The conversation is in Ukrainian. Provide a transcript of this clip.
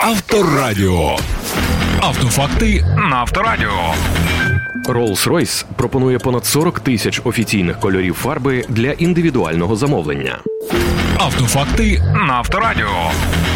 Авторадіо. Автофакти на Авторадіо. Rolls-Royce пропонує понад 40 тисяч офіційних кольорів фарби для індивідуального замовлення. Автофакти на Авторадіо.